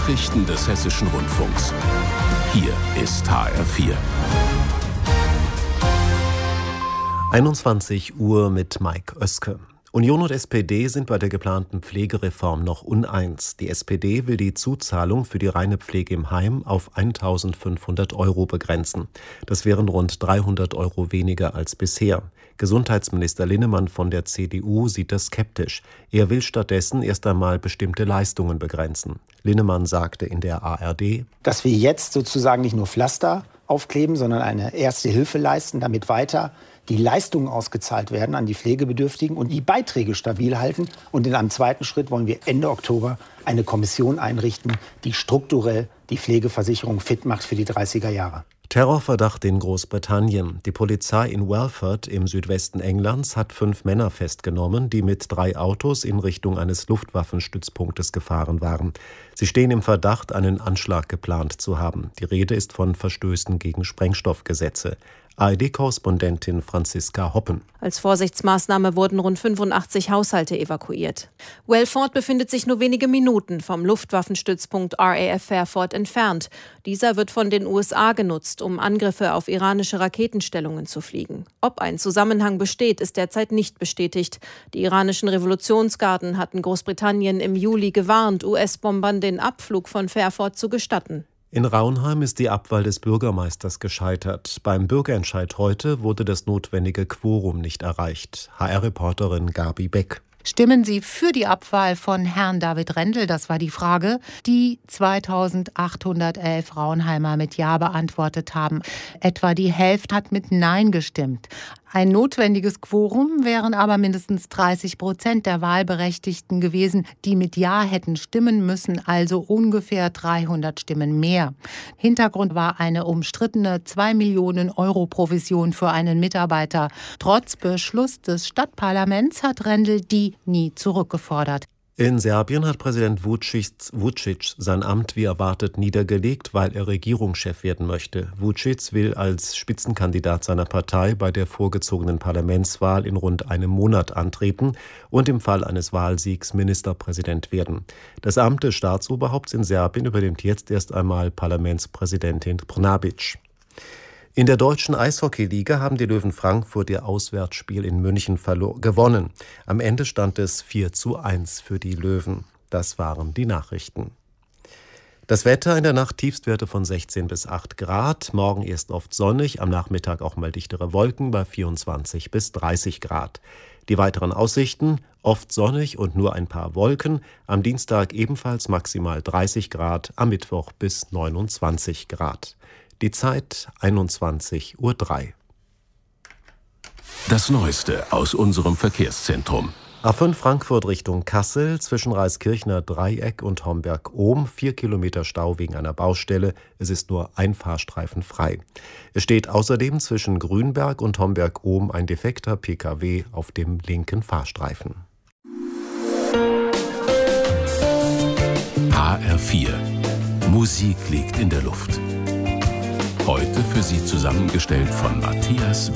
Nachrichten des Hessischen Rundfunks. Hier ist HR4. 21 Uhr mit Mike Oeske. Union und SPD sind bei der geplanten Pflegereform noch uneins. Die SPD will die Zuzahlung für die reine Pflege im Heim auf 1.500 € begrenzen. Das wären rund 300 € weniger als bisher. Gesundheitsminister Linnemann von der CDU sieht das skeptisch. Er will stattdessen erst einmal bestimmte Leistungen begrenzen. Linnemann sagte in der ARD, dass wir jetzt sozusagen nicht nur Pflaster aufkleben, sondern eine erste Hilfe leisten, damit weiter die Leistungen ausgezahlt werden an die Pflegebedürftigen und die Beiträge stabil halten. Und in einem zweiten Schritt wollen wir Ende Oktober eine Kommission einrichten, die strukturell die Pflegeversicherung fit macht für die 30er Jahre. Terrorverdacht in Großbritannien. Die Polizei in Welford im Südwesten Englands hat 5 Männer festgenommen, die mit 3 Autos in Richtung eines Luftwaffenstützpunktes gefahren waren. Sie stehen im Verdacht, einen Anschlag geplant zu haben. Die Rede ist von Verstößen gegen Sprengstoffgesetze. ARD-Korrespondentin Franziska Hoppen. Als Vorsichtsmaßnahme wurden rund 85 Haushalte evakuiert. Welford befindet sich nur wenige Minuten vom Luftwaffenstützpunkt RAF Fairford entfernt. Dieser wird von den USA genutzt, um Angriffe auf iranische Raketenstellungen zu fliegen. Ob ein Zusammenhang besteht, ist derzeit nicht bestätigt. Die iranischen Revolutionsgarden hatten Großbritannien im Juli gewarnt, US-Bombern den Abflug von Fairford zu gestatten. In Raunheim ist die Abwahl des Bürgermeisters gescheitert. Beim Bürgerentscheid heute wurde das notwendige Quorum nicht erreicht. HR-Reporterin Gabi Beck. Stimmen Sie für die Abwahl von Herrn David Rendel? Das war die Frage, die 2811 Raunheimer mit Ja beantwortet haben. Etwa die Hälfte hat mit Nein gestimmt. Ein notwendiges Quorum wären aber mindestens 30% der Wahlberechtigten gewesen, die mit Ja hätten stimmen müssen, also ungefähr 300 Stimmen mehr. Hintergrund war eine umstrittene 2 Millionen € Provision für einen Mitarbeiter. Trotz Beschluss des Stadtparlaments hat Rendel die nie zurückgefordert. In Serbien hat Präsident Vučić sein Amt wie erwartet niedergelegt, weil er Regierungschef werden möchte. Vučić will als Spitzenkandidat seiner Partei bei der vorgezogenen Parlamentswahl in rund einem Monat antreten und im Fall eines Wahlsiegs Ministerpräsident werden. Das Amt des Staatsoberhaupts in Serbien übernimmt jetzt erst einmal Parlamentspräsidentin Brnabić. In der deutschen Eishockeyliga haben die Löwen Frankfurt ihr Auswärtsspiel in München gewonnen. Am Ende stand es 4:1 für die Löwen. Das waren die Nachrichten. Das Wetter in der Nacht Tiefstwerte von 16 bis 8 Grad. Morgen erst oft sonnig, am Nachmittag auch mal dichtere Wolken bei 24 bis 30 Grad. Die weiteren Aussichten: oft sonnig und nur ein paar Wolken. Am Dienstag ebenfalls maximal 30 Grad, am Mittwoch bis 29 Grad. Die Zeit 21:03 Uhr. Das Neueste aus unserem Verkehrszentrum. A5 Frankfurt Richtung Kassel, zwischen Reiskirchner Dreieck und Homberg-Ohm, 4 Kilometer Stau wegen einer Baustelle. Es ist nur ein Fahrstreifen frei. Es steht außerdem zwischen Grünberg und Homberg-Ohm ein defekter Pkw auf dem linken Fahrstreifen. HR4. Musik liegt in der Luft. Heute für Sie zusammengestellt von Matthias